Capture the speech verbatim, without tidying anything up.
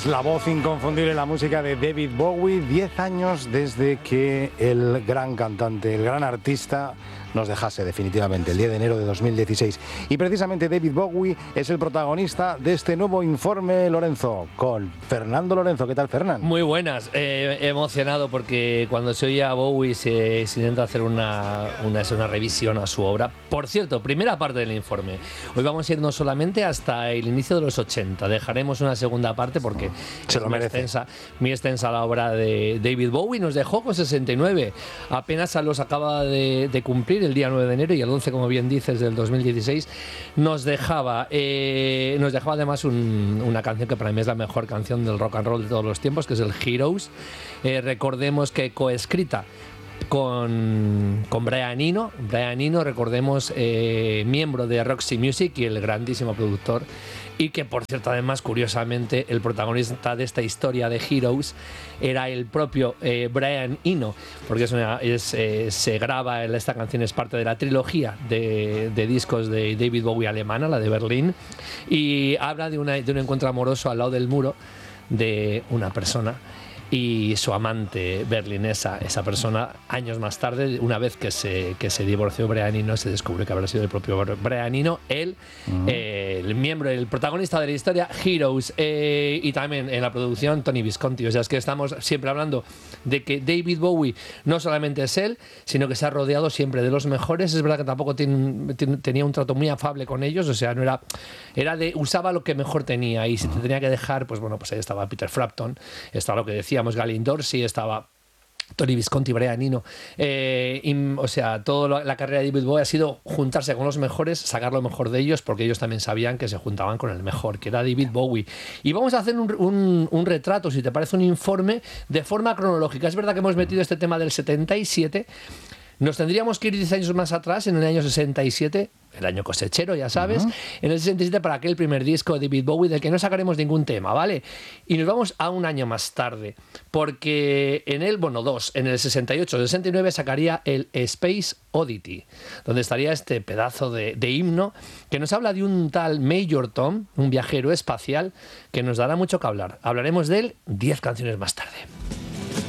Es la voz inconfundible en la música de David Bowie. Diez años desde que el gran cantante, el gran artista nos dejase definitivamente, el diez de enero de dos mil dieciséis. Y precisamente David Bowie es el protagonista de este nuevo informe, Lorenzo, con Fernando Lorenzo. ¿Qué tal, Fernando? Muy buenas. Eh, emocionado porque cuando se oye a Bowie se, se intenta hacer una, una, una revisión a su obra. Por cierto, primera parte del informe. Hoy vamos a irnos solamente hasta el inicio de los ochenta. Dejaremos una segunda parte porque se es lo muy merece. extensa, muy extensa la obra de David Bowie. Nos dejó con sesenta y nueve. Apenas los acaba de, de cumplir el día nueve de enero y el once, como bien dices, del dos mil dieciséis. Nos dejaba, eh, nos dejaba además un, una canción que para mí es la mejor canción del rock and roll de todos los tiempos, que es el Heroes. Eh, recordemos que coescrita con, con Brian Eno. Brian Eno, recordemos, eh, miembro de Roxy Music y el grandísimo productor, y que, por cierto, además, curiosamente, el protagonista de esta historia de Heroes era el propio eh, Brian Eno, porque es una, es, eh, se graba, esta canción es parte de la trilogía de, de discos de David Bowie alemana, la de Berlín, y habla de, una, de un encuentro amoroso al lado del muro de una persona y su amante berlinesa. Esa persona, años más tarde, una vez que se, que se divorció Brian Eno, se descubre que habrá sido el propio Brian Eno, él, uh-huh. eh, el miembro, el protagonista de la historia, Heroes, eh, y también en la producción Tony Visconti. O sea, es que estamos siempre hablando de que David Bowie no solamente es él, sino que se ha rodeado siempre de los mejores. Es verdad que tampoco tiene, tiene, tenía un trato muy afable con ellos, o sea, no era, era de, usaba lo que mejor tenía, y si te tenía que dejar, pues bueno, pues ahí estaba Peter Frampton, estaba lo que decía Galen Dorsey, estaba Tony Visconti, Brian Eno, eh, y, o sea, toda la carrera de David Bowie ha sido juntarse con los mejores, sacar lo mejor de ellos, porque ellos también sabían que se juntaban con el mejor, que era David Bowie. Y vamos a hacer un, un, un retrato, si te parece, un informe de forma cronológica. Es verdad que hemos metido este tema del setenta y siete. Nos tendríamos que ir diez años más atrás, en el año sesenta y siete, el año cosechero, ya sabes, uh-huh. en el sesenta y siete, para aquel primer disco de David Bowie, del que no sacaremos ningún tema, ¿vale? Y nos vamos a un año más tarde, porque en el, bueno, dos, en el sesenta y ocho, sesenta y nueve sacaría el Space Oddity, donde estaría este pedazo de, de himno que nos habla de un tal Major Tom, un viajero espacial, que nos dará mucho que hablar. Hablaremos de él diez canciones más tarde.